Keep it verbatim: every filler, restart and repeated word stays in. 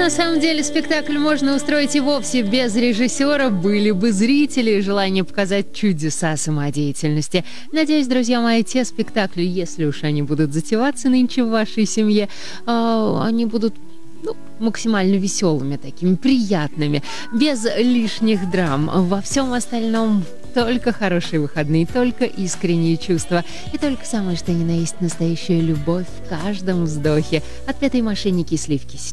На самом деле спектакль можно устроить и вовсе без режиссера, были бы зрители и желание показать чудеса самодеятельности. Надеюсь, друзья мои, те спектакли, если уж они будут затеваться нынче в вашей семье, э, они будут ну, максимально веселыми, такими приятными, без лишних драм. Во всем остальном только хорошие выходные, только искренние чувства и только самое что ни на есть настоящая любовь в каждом вздохе. Отпетые мошенники и сливки.